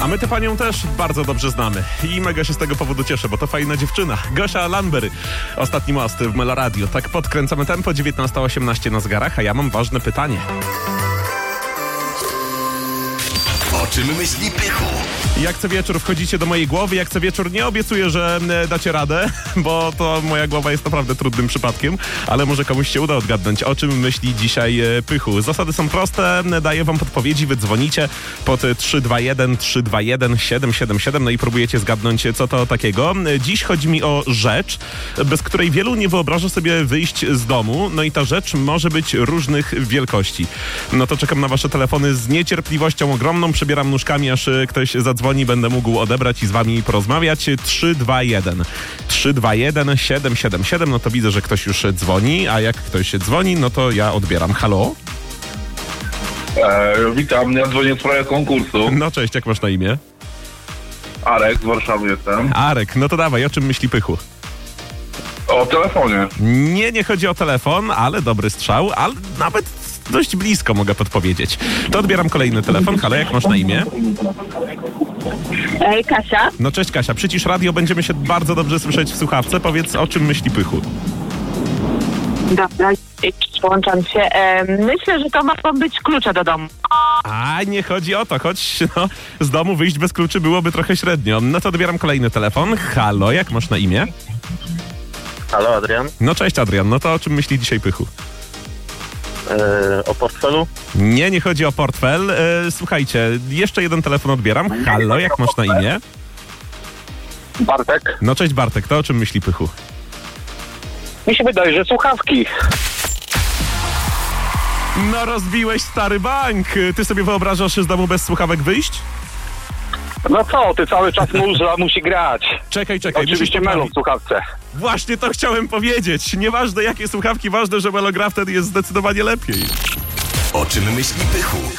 A my tę panią też bardzo dobrze znamy i mega się z tego powodu cieszę, bo to fajna dziewczyna. Gosia Lanbery. Ostatni most w Melo Radio. Tak podkręcamy tempo, 19:18 na zegarach, a ja mam ważne pytanie. O czym myśli Pychu? Jak co wieczór wchodzicie do mojej głowy, jak co wieczór nie obiecuję, że dacie radę, bo to moja głowa jest naprawdę trudnym przypadkiem, ale może komuś się uda odgadnąć, o czym myśli dzisiaj Pychu. Zasady są proste, daję wam podpowiedzi, wy dzwonicie pod 321 321 777, no i próbujecie zgadnąć, co to takiego. Dziś chodzi mi o rzecz, bez której wielu nie wyobraża sobie wyjść z domu, no i ta rzecz może być różnych wielkości. No to czekam na wasze telefony z niecierpliwością ogromną, przebieram nóżkami, aż ktoś zadzwoni, będę mógł odebrać i z wami porozmawiać. 321 321 777, no to widzę, że ktoś już dzwoni, a jak ktoś dzwoni, no to ja odbieram. Halo? Witam, ja dzwonię w sprawie konkursu. No cześć, jak masz na imię? Arek, z Warszawy jestem. Arek, no to dawaj, o czym myśli Pychu? O telefonie. Nie chodzi o telefon, ale dobry strzał, ale nawet dość blisko mogę podpowiedzieć. To odbieram kolejny telefon. Halo, jak masz na imię? Kasia. No cześć Kasia, przycisz radio, będziemy się bardzo dobrze słyszeć w słuchawce. Powiedz, o czym myśli Pychu? Dobra, przyłączam się. Myślę, że to mogą być klucze do domu. A, nie chodzi o to, choć z domu wyjść bez kluczy byłoby trochę średnio. No to odbieram kolejny telefon. Halo, jak masz na imię? Halo, Adrian. No cześć Adrian, no to o czym myśli dzisiaj Pychu? O portfelu? Nie chodzi o portfel. Słuchajcie, jeszcze jeden telefon odbieram. Halo, jak masz na imię? Bartek? No cześć Bartek, to o czym myśli Pychu? Mi się wydaje, że słuchawki. No rozbiłeś stary bank. Ty sobie wyobrażasz z domu bez słuchawek wyjść? No co, ty cały czas muza musi grać. Czekaj. Oczywiście melon w słuchawce. Właśnie to chciałem powiedzieć. Nieważne jakie słuchawki, ważne, że Melo gra, wtedy jest zdecydowanie lepiej. O czym myśli Pychu?